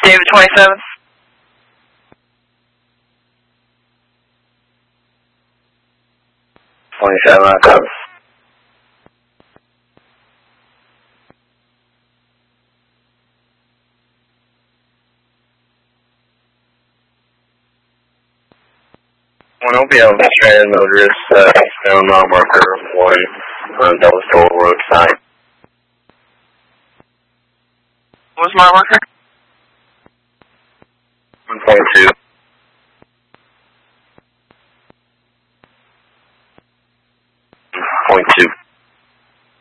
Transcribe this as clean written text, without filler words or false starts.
David 27. I copy. One OBL stranded motorist, eastbound mile marker 1 on Dulles Toll Road side. What was my marker? 1.2.